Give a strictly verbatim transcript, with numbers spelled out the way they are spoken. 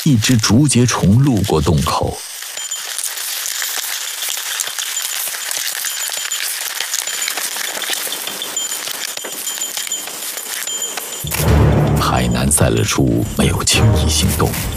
一只竹节虫路过洞口。海南赛勒猪没有轻易行动，